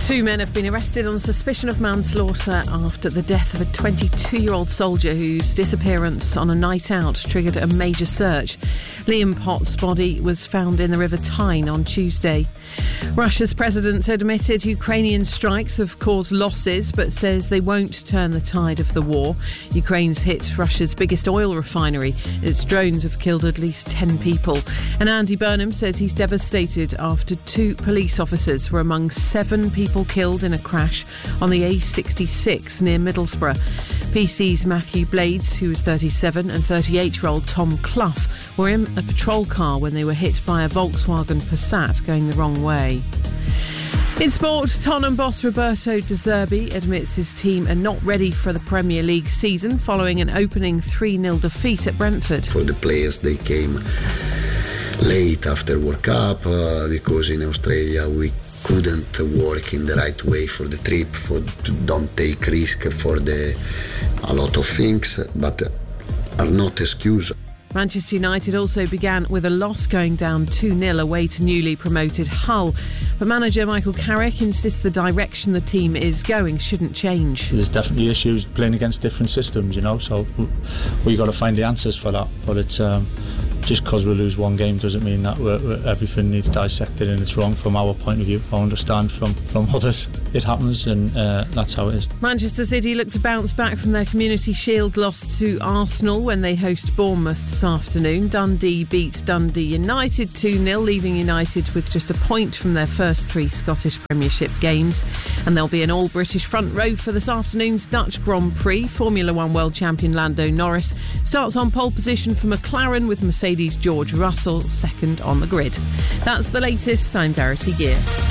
Two men have been arrested on suspicion of manslaughter after the death of a 22-year-old soldier whose disappearance on a night out triggered a major search. Liam Potts' body was found in the River Tyne on Tuesday. Russia's president admitted Ukrainian strikes have caused losses, but says they won't turn the tide of the war. Ukraine's hit Russia's biggest oil refinery. Its drones have killed at least 10 people. And Andy Burnham says he's devastated after 2 police officers were among 7 people killed in a crash on the A66 near Middlesbrough. PC's Matthew Blades, who was 37, and 38-year-old Tom Clough were in a patrol car when they were hit by a Volkswagen Passat going the wrong way. In sport, Tottenham boss Roberto De Zerbi admits his team are not ready for the Premier League season following an opening 3-0 defeat at Brentford. For the players, they came late after World Cup because in Australia we couldn't work in the right way for the trip, don't take risk for a lot of things, but are not excuse. Manchester United also began with a loss, going down 2-0 away to newly promoted Hull. But manager Michael Carrick insists the direction the team is going shouldn't change. There's definitely issues playing against different systems, so we've got to find the answers for that. But it's just because we lose one game doesn't mean that everything needs dissected and it's wrong from our point of view. I understand from others it happens, and that's how it is. Manchester City look to bounce back from their Community Shield loss to Arsenal when they host Bournemouth this afternoon. Dundee beat Dundee United 2-0, leaving United with just a point from their first 3 Scottish Premiership games. And there'll be an all-British front row for this afternoon's Dutch Grand Prix. Formula 1 world champion Lando Norris starts on pole position for McLaren, with Mercedes' George Russell second on the grid. That's the latest. I'm Verity Gear.